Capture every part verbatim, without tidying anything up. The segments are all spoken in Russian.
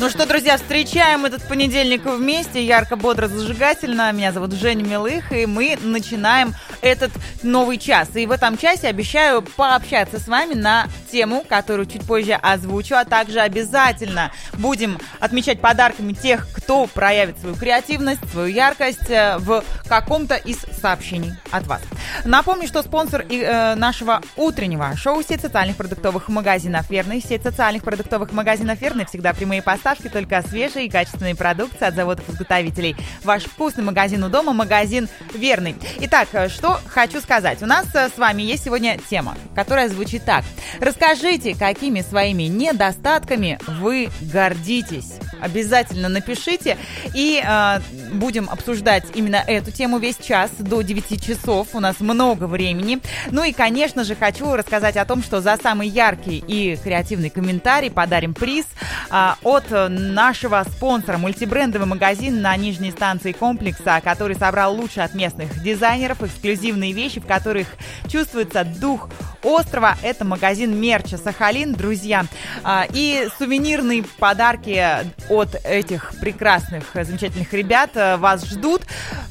Ну что, друзья, встречаем этот понедельник вместе, ярко, бодро, зажигательно. Меня зовут Женя Милых, и мы начинаем этот новый час. И в этом часе обещаю пообщаться с вами на тему, которую чуть позже озвучу, а также обязательно будем отмечать подарками тех, кто проявит свою креативность, свою яркость в каком-то из сообщений от вас. Напомню, что спонсор э, нашего утреннего шоу — сеть социальных продуктовых магазинов «Верный». Сеть социальных продуктовых магазинов «Верный» всегда прямые поставки, только свежие и качественные продукты от заводов-изготовителей. Ваш вкусный магазин у дома, магазин «Верный». Итак, что хочу сказать. У нас с вами есть сегодня тема, которая звучит так. Расскажите, какими своими недостатками вы гордитесь. Обязательно напишите, и э, будем обсуждать именно эту тему весь час до девяти часов. У нас много времени. Ну и, конечно же, хочу рассказать о том, что за самый яркий и креативный комментарий подарим приз э, от нашего спонсора, мультибрендовый магазин на нижней станции комплекса, который собрал лучшее от местных дизайнеров, эксклюзивные вещи, в которых чувствуется дух острова. Это магазин мерча «Сахалин», друзья. И сувенирные подарки от этих прекрасных, замечательных ребят вас ждут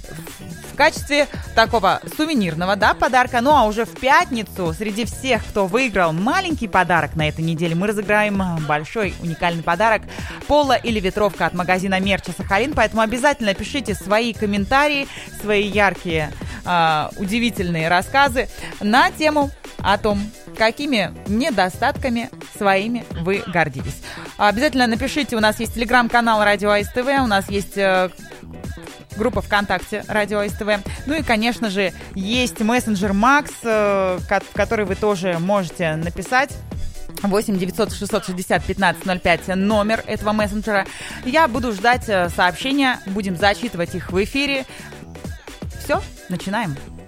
в качестве такого сувенирного, да, подарка. Ну а уже в пятницу среди всех, кто выиграл маленький подарок на этой неделе, мы разыграем большой уникальный подарок — поло или ветровка от магазина мерча «Сахалин». Поэтому обязательно пишите свои комментарии, свои яркие, э, удивительные рассказы на тему о том, какими недостатками своими вы гордитесь. Обязательно напишите, у нас есть телеграм-канал Радио АСТВ, у нас есть э, группа ВКонтакте Радио АСТВ, ну и, конечно же, есть мессенджер Макс, э, в который вы тоже можете написать. восемь девятьсот шестьсот шестьдесят пятнадцать ноль пять номер этого мессенджера. Я буду ждать сообщения, будем зачитывать их в эфире. Все, начинаем.